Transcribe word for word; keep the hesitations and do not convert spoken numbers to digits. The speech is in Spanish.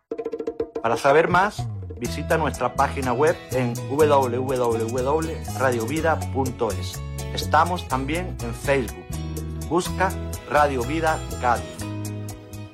Para saber más, visita nuestra página web en doble u doble u doble u punto radio vida punto es. Estamos también en Facebook. Busca Radio Vida Cádiz.